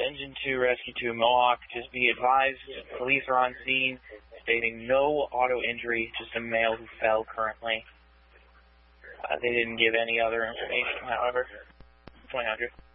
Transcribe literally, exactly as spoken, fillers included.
Engine two, Rescue two, Mohawk. Just be advised, police are on scene, stating no auto injury, just a male who fell currently. Uh, they didn't give any other information, however. twenty hundred.